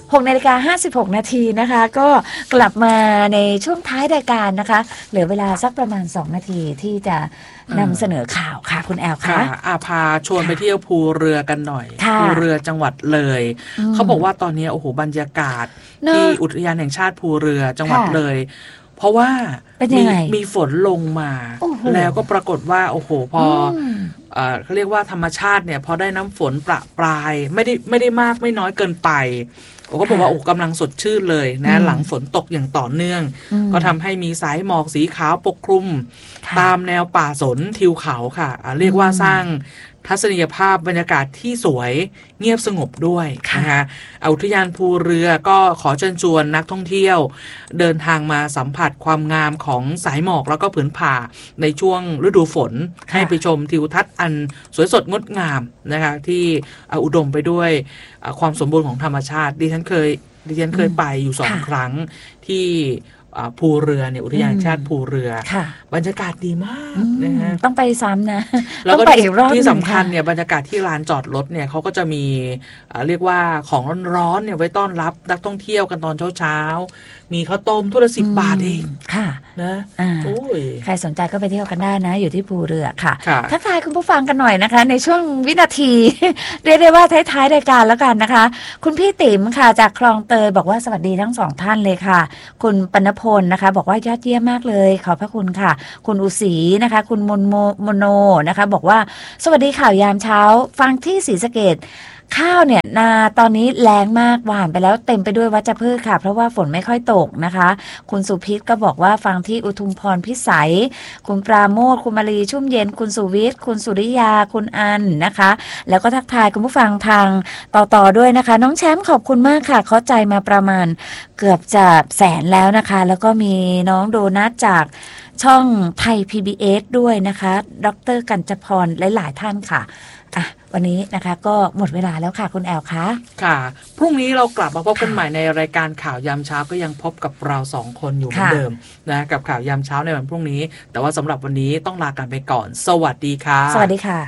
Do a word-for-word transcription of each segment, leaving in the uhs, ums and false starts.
หกนาฬิกาห้าสิบหกนาทีนะคะก็กลับมาในช่วงท้ายรายการนะคะเหลือเวลาสักประมาณสองนาทีที่จะนำเสนอข่าวค่ะคุณแอลคะอาพาชวนไปเที่ยวภูเรือกันหน่อยภูเรือจังหวัดเลยเขาบอกว่าตอนนี้โอ้โหบรรยากาศที่อุทยานแห่งชาติภูเรือจังหวัดเลยเพราะว่ามีมีฝนลงมาแล้วก็ปรากฏว่าโอ้โหพอเขาเรียกว่าธรรมชาติเนี่ยพอได้น้ำฝนประปรายไม่ได้ไม่ได้มากไม่น้อยเกินไปโอ้ก็บอกว่าโอ้กำลังสดชื่นเลยนะหลังฝนตกอย่างต่อเนื่องก็ทำให้มีสายหมอกสีขาวปกคลุมตามแนวป่าสนทิวเขาค่ะเรียกว่าสร้างทัศนียภาพบรรยากาศที่สวยเงียบสงบด้วยนะคะอุทยานภูเรือก็ขอเชิญชวนนักท่องเที่ยวเดินทางมาสัมผัสความงามของสายหมอกแล้วก็ผืนป่าในช่วงฤดูฝนให้ไปชมทิวทัศน์อันสวยสดงดงามนะคะที่อุดมไปด้วยความสมบูรณ์ของธรรมชาติดิฉันเคยดิฉันเคยไปอยู่สองครั้งที่ภูเรือเนี่ยอุทยานชาติภูเรือบรรยากาศดีมากนะฮะต้องไปซ้ำนะแล้วก็ที่สำคัญเนี่ยบรรยากาศที่ลานจอดรถเนี่ยเขาก็จะมีเรียกว่าของร้อนๆเนี่ยไว้ต้อนรับนักท่องเที่ยวกันตอนเช้าๆมีข้าวต้มถ้วยละสิบบาทเองค่ะนะโอ้ยใครสนใจก็ไปเที่ยวกันได้นะอยู่ที่ภูเรือค่ะทักทายคุณผู้ฟังกันหน่อยนะคะในช่วงวินาทีเรียกได้ว่าท้ายๆรายการแล้วกันนะคะคุณพี่ติ๋มค่ะจากคลองเตยบอกว่าสวัสดีทั้งสองท่านเลยค่ะคุณปนพลนะคะบอกว่ายอดเยี่ยมมากเลยขอบพระคุณค่ะคุณอุศรีนะคะคุณมนโมโมโนนะคะบอกว่าสวัสดีข่าวยามเช้าฟังที่ศรีสะเกษข้าวเนี่ยนาตอนนี้แรงมากหว่านไปแล้วเต็มไปด้วยวัชพืชค่ะเพราะว่าฝนไม่ค่อยตกนะคะคุณสุพิษก็บอกว่าฟังที่อุทุมพรพิสัยคุณปราโมทคุณมารีชุ่มเย็นคุณสุวิทย์คุณสุริยาคุณอันนะคะแล้วก็ทักทายคุณผู้ฟังทางต่อๆด้วยนะคะน้องแชมป์ขอบคุณมากค่ะเข้าใจมาประมาณเกือบจะแสนแล้วนะคะแล้วก็มีน้องโดนัทจากช่องไทย พี บี เอส ด้วยนะคะดร.กัญจพรหลายๆท่านค่ะอ่ะวันนี้นะคะก็หมดเวลาแล้วค่ะคุณแอลคะค่ะพรุ่งนี้เรากลับมาพบกันใหม่ในรายการข่าวยามเช้าก็ยังพบกับเราสองคนอยู่เหมือนเดิมนะกับข่าวยามเช้าในวันพรุ่งนี้แต่ว่าสำหรับวันนี้ต้องลากันไปก่อนสวัสดีค่ะสวัสดีค่ะ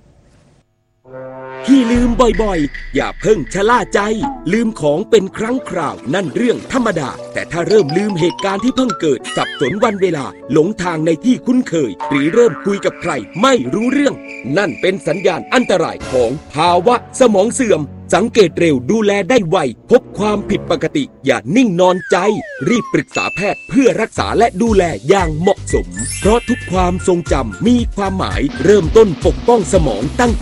ที่ลืมบ่อยๆอย่าเพิ่งชะล่าใจลืมของเป็นครั้งคราวนั่นเรื่องธรรมดาแต่ถ้าเริ่มลืมเหตุการณ์ที่เพิ่งเกิดสับสนวันเวลาหลงทางในที่คุ้นเคยหรือเริ่มคุยกับใครไม่รู้เรื่องนั่นเป็นสัญญาณอันตรายของภาวะสมองเสื่อมสังเกตเร็วดูแลได้ไวพบความผิดปกติอย่านิ่งนอนใจรีบปรึกษาแพทย์เพื่อรักษาและดูแลอย่างเหมาะสมเพราะทุกความทรงจำมีความหมายเริ่มต้นปกป้องสมองตั้งแต่